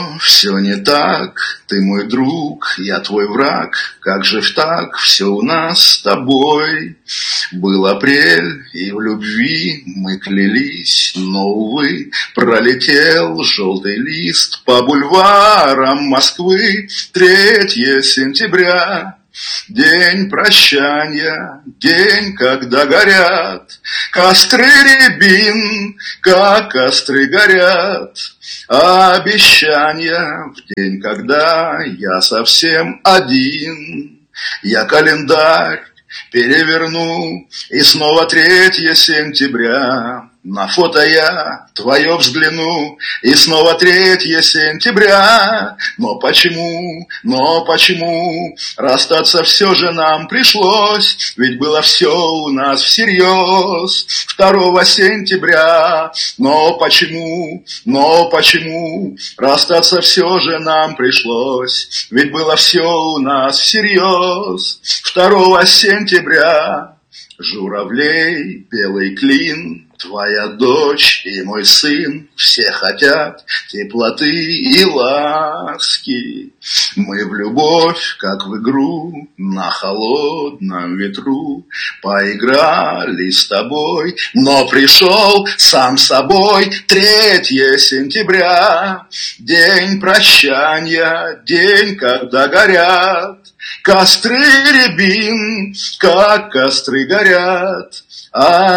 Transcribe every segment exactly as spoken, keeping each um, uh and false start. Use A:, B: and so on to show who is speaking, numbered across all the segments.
A: Все не так, ты мой друг, я твой враг. Как же ж так, все у нас с тобой. Был апрель, и в любви мы клялись, но, увы, пролетел желтый лист по бульварам Москвы. Третье сентября, день прощания, день, когда горят костры рябин, как костры горят обещания в день, когда я совсем один. Я календарь переверну, и снова третье сентября. На фото я твое взгляну, и снова третье сентября. Но почему, но почему расстаться все же нам пришлось? Ведь было все у нас всерьез второго сентября. Но почему, но почему расстаться все же нам пришлось? Ведь было все у нас всерьез второго сентября. Журавлей, белый клин, твоя дочь и мой сын, все хотят теплоты и ласки. Мы в любовь, как в игру, на холодном ветру поиграли с тобой, но пришел сам собой третье сентября. День прощания, день, когда горят костры рябин, как костры горят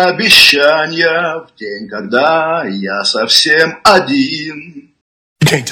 A: обещания в день, когда я совсем один.